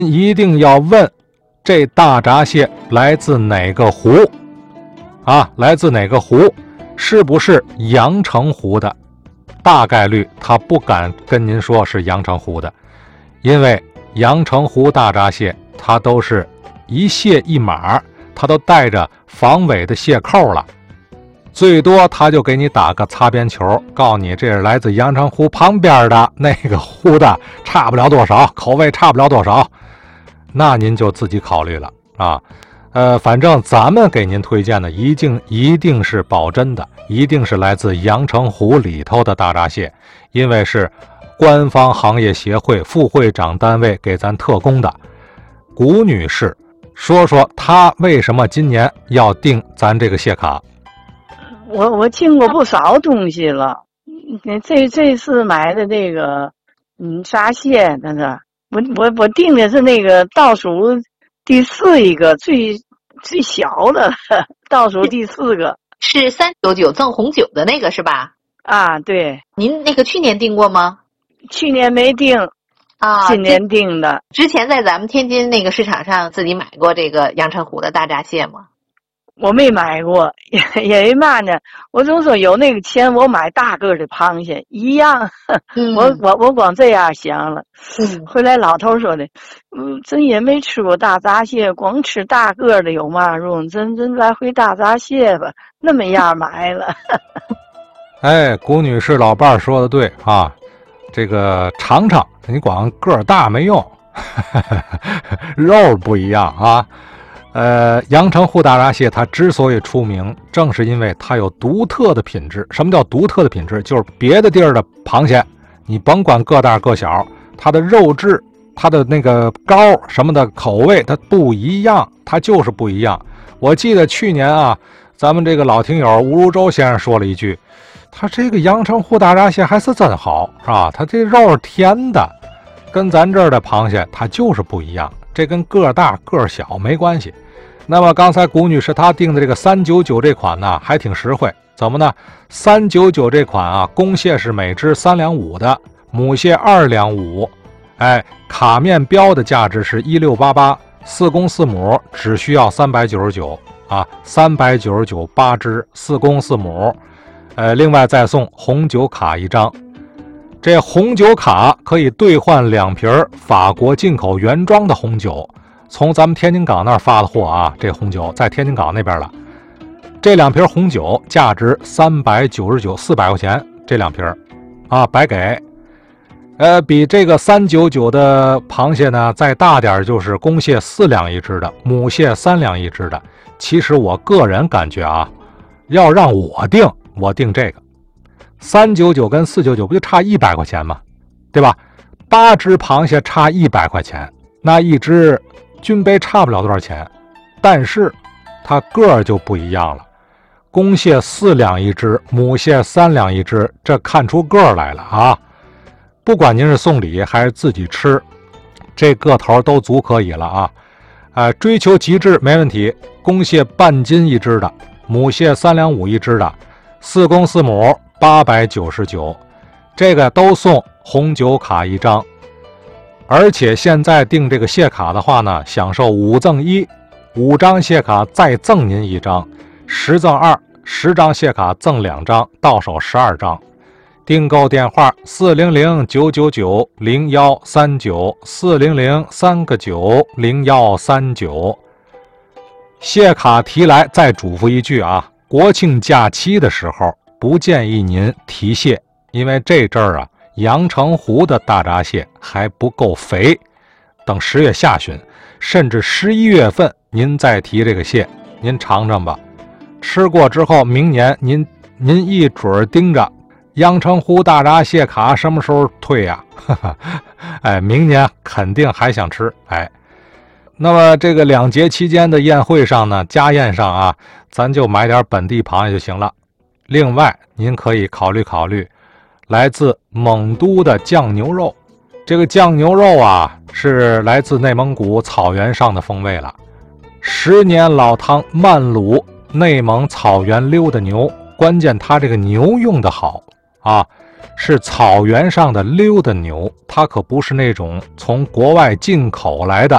一定要问这大闸蟹来自哪个湖啊？来自哪个湖？是不是阳澄湖的？大概率他不敢跟您说是阳澄湖的，因为阳澄湖大闸蟹它都是一蟹一码，它都带着防伪的蟹扣了，最多他就给你打个擦边球，告诉你这是来自阳澄湖旁边的那个湖的，差不了多少，口味差不了多少，那您就自己考虑了啊。反正咱们给您推荐的一定是保真的，一定是来自阳澄湖里头的大闸蟹，因为是官方行业协会副会长单位给咱特供的。谷女士说说她为什么今年要订咱这个蟹卡。 我订过不少东西了，这次买的这个沙蟹那个，我订的是那个倒数第4一个最小的，倒数第4个是399赠红酒的那个是吧？ 啊，对。 您那个去年订过吗？ 去年没订啊，今年订的。 之前在咱们天津那个市场上自己买过这个阳澄湖的大闸蟹吗？ 我没买过，因为嘛呢？我总说有那个钱，我买大个的螃蟹一样。我光这样想了。回来老头说的，真也没吃过大闸蟹，光吃大个的有嘛用？真来回大闸蟹吧，那么样买了。 哎，谷女士老伴儿说的对啊，这个尝尝，你光个儿大没用，肉不一样啊。阳澄湖大闸蟹它之所以出名，正是因为它有独特的品质。什么叫独特的品质？就是别的地儿的螃蟹，你甭管个大个小，它的肉质、它的那个膏什么的口味，它不一样，它就是不一样。我记得去年啊，咱们这个老听友吴如洲先生说了一句，他这个阳澄湖大闸蟹还是真好啊，它这肉是甜的，跟咱这儿的螃蟹它就是不一样。这跟个大个小没关系。那么刚才谷女士她订的这个399这款呢，还挺实惠。怎么呢？399这款啊，公蟹是每只3两5的，母蟹2两5。哎，卡面标的价值是1688，4公4母只需要399啊，399 8只，4公4母。另外再送红酒卡1张。这红酒卡可以兑换2瓶法国进口原装的红酒，从咱们天津港那儿发的货啊，这红酒在天津港那边了。这2瓶红酒价值399 400块钱，这2瓶啊白给。比这个399的螃蟹呢再大点，就是公蟹4两1只的，母蟹3两1只的。其实我个人感觉啊，要让我订这个。399跟499不就差100块钱吗？对吧？8只螃蟹差100块钱，那一只均杯差不了多少钱，但是它个儿就不一样了。公蟹4两1只，母蟹3两1只，这看出个儿来了啊！不管您是送礼还是自己吃，这个头都足可以了啊！追求极致没问题。公蟹半斤1只的，母蟹3两5 1只的，4公4母899，这个都送红酒卡1张。而且现在订这个蟹卡的话呢，享受5赠1，5张蟹卡再赠您1张，10赠2，10张蟹卡赠2张，到手12张。订购电话400-999-0139，400-3个9-0139。蟹卡提来再嘱咐一句啊，国庆假期的时候不建议您提蟹，因为这阵儿啊，阳澄湖的大闸蟹还不够肥，等10月下旬甚至11月份您再提这个蟹，您尝尝吧。吃过之后，明年您一准盯着阳澄湖大闸蟹卡什么时候退呀？哎，明年肯定还想吃。哎，那么这个2节期间的宴会上呢，家宴上啊，咱就买点本地螃蟹就行了。另外您可以考虑来自蒙都的酱牛肉。这个酱牛肉啊，是来自内蒙古草原上的风味了。10年老汤慢卤内蒙草原溜的牛，关键它这个牛用的好啊， 是草原上的溜达牛，它可不是那种从国外进口来的